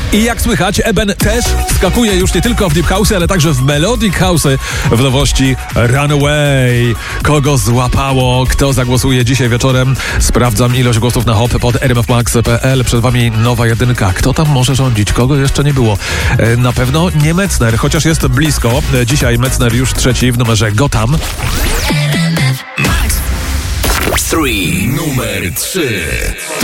I jak słychać, Eben też skakuje już nie tylko w Deep House, ale także w Melodic House w nowości Runaway. Kogo złapało? Kto zagłosuje dzisiaj wieczorem? Sprawdzam ilość głosów na hop pod rmfmax.pl. Przed wami nowa jedynka. Kto tam może rządzić? Kogo jeszcze nie było? Na pewno nie Metzner, chociaż jest blisko. Dzisiaj Metzner już trzeci w numerze Gotham. Numer 3.